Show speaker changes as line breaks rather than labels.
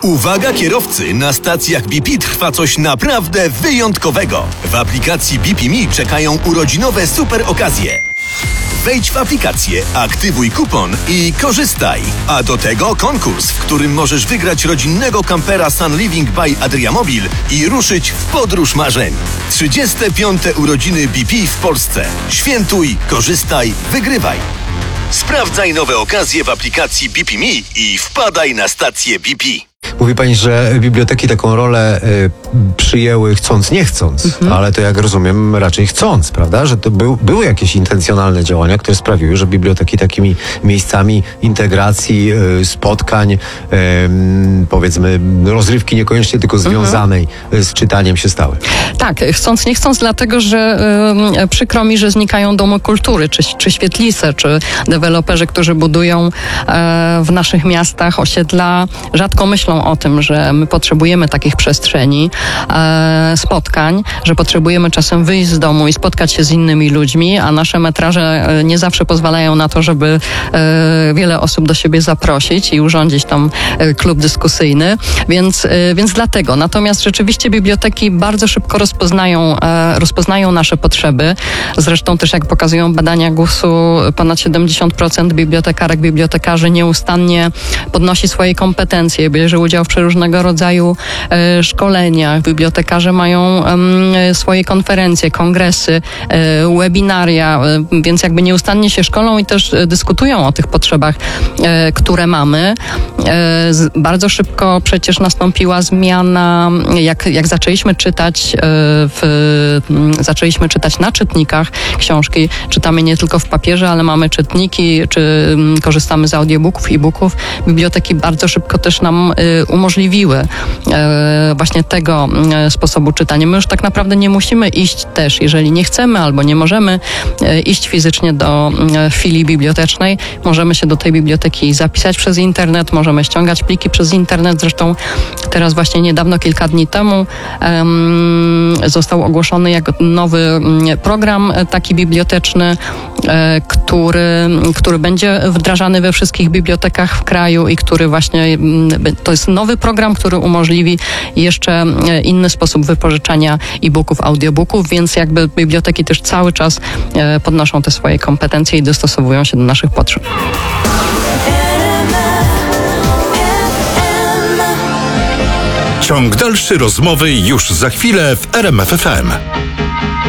Uwaga kierowcy, na stacjach BP trwa coś naprawdę wyjątkowego. W aplikacji BP Me czekają urodzinowe super okazje. Wejdź w aplikację, aktywuj kupon i korzystaj. A do tego konkurs, w którym możesz wygrać rodzinnego kampera Sun Living by Adriamobil i ruszyć w podróż marzeń. 35. urodziny BP w Polsce. Świętuj, korzystaj, wygrywaj. Sprawdzaj nowe okazje w aplikacji BP Me i wpadaj na stację BP.
Mówi pani, że biblioteki taką rolę przyjęły chcąc, nie chcąc, ale to jak rozumiem raczej chcąc, prawda? Że to były jakieś intencjonalne działania, które sprawiły, że biblioteki takimi miejscami integracji, spotkań, powiedzmy rozrywki niekoniecznie tylko związanej z czytaniem się stały.
Tak, chcąc, nie chcąc, dlatego, że przykro mi, że znikają domy kultury, czy świetlice, czy deweloperzy, którzy budują w naszych miastach osiedla, rzadko myślą o tym, że my potrzebujemy takich przestrzeni, spotkań, że potrzebujemy czasem wyjść z domu i spotkać się z innymi ludźmi, a nasze metraże nie zawsze pozwalają na to, żeby wiele osób do siebie zaprosić i urządzić tam klub dyskusyjny, więc dlatego. Natomiast rzeczywiście biblioteki bardzo szybko rozpoznają nasze potrzeby. Zresztą też jak pokazują badania GUS-u, ponad 70% bibliotekarek, bibliotekarzy nieustannie podnosi swoje kompetencje, bierze udział w przeróżnego rodzaju szkoleniach. Bibliotekarze mają swoje konferencje, kongresy, webinaria, więc jakby nieustannie się szkolą i też dyskutują o tych potrzebach, które mamy. Bardzo szybko przecież nastąpiła zmiana, jak zaczęliśmy czytać na czytnikach książki. Czytamy nie tylko w papierze, ale mamy czytniki, czy korzystamy z audiobooków, e-booków. Biblioteki bardzo szybko też nam umożliwiły właśnie tego sposobu czytania. My już tak naprawdę nie musimy iść też, jeżeli nie chcemy albo nie możemy iść fizycznie do filii bibliotecznej. Możemy się do tej biblioteki zapisać przez internet, możemy ściągać pliki przez internet. Zresztą teraz właśnie niedawno, kilka dni temu został ogłoszony jako nowy program taki biblioteczny, który będzie wdrażany we wszystkich bibliotekach w kraju i który właśnie to jest nowy program, który umożliwi jeszcze inny sposób wypożyczania e-booków, audiobooków, więc jakby biblioteki też cały czas podnoszą te swoje kompetencje i dostosowują się do naszych potrzeb.
Ciąg dalszy rozmowy już za chwilę w RMF FM.